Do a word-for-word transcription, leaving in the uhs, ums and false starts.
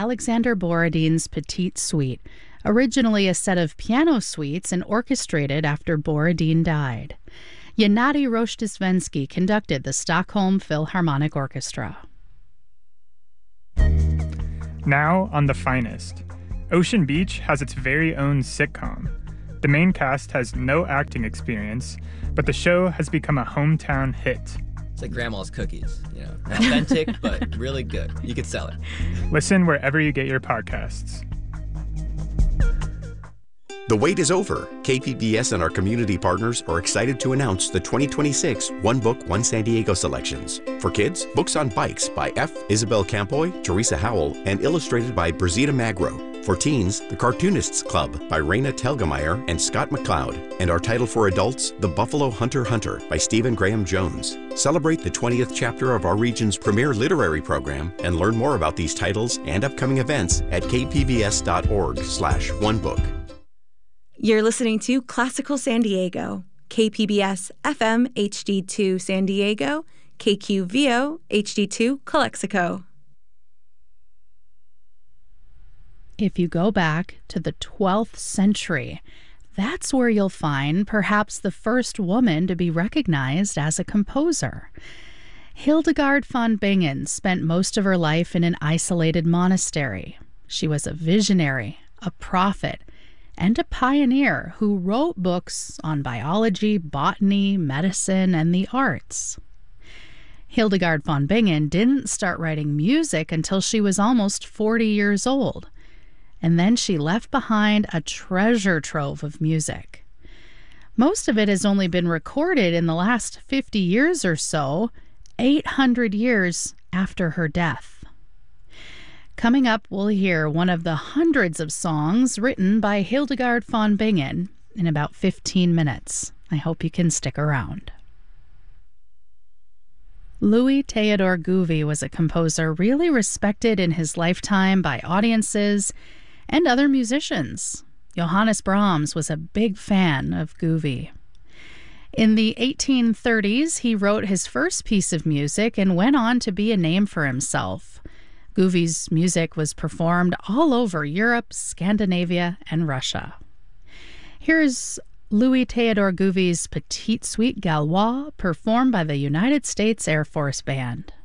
Alexander Borodin's Petite Suite, originally a set of piano suites and orchestrated after Borodin died. Gennady Rozhdestvensky conducted the Stockholm Philharmonic Orchestra. Now on The Finest. Ocean Beach has its very own sitcom. The main cast has no acting experience, but the show has become a hometown hit. It's like grandma's cookies, you know, authentic, but really good. You could sell it. Listen wherever you get your podcasts. The wait is over. K P B S and our community partners are excited to announce the twenty twenty-six One Book, One San Diego selections. For kids, Books on Bikes by F. Isabel Campoy, Teresa Howell, and illustrated by Brizita Magro. For teens, The Cartoonists Club by Raina Telgemeier and Scott McCloud. And our title for adults, The Buffalo Hunter Hunter by Stephen Graham Jones. Celebrate the twentieth chapter of our region's premier literary program and learn more about these titles and upcoming events at kpbs.org slash onebook. You're listening to Classical San Diego, K P B S F M H D two San Diego, K Q V O H D two Calexico. If you go back to the twelfth century, that's where you'll find perhaps the first woman to be recognized as a composer. Hildegard von Bingen spent most of her life in an isolated monastery. She was a visionary, a prophet, and a pioneer who wrote books on biology, botany, medicine, and the arts. Hildegard von Bingen didn't start writing music until she was almost forty years old, and then she left behind a treasure trove of music. Most of it has only been recorded in the last fifty years or so, eight hundred years after her death. Coming up, we'll hear one of the hundreds of songs written by Hildegard von Bingen in about fifteen minutes. I hope you can stick around. Louis Theodore Gouvi was a composer really respected in his lifetime by audiences and other musicians. Johannes Brahms was a big fan of Gouvi. In the eighteen thirties, he wrote his first piece of music and went on to be a name for himself. Gouvi's music was performed all over Europe, Scandinavia, and Russia. Here's Louis Theodore Gouvi's Petite Suite Gallois, performed by the United States Air Force Band.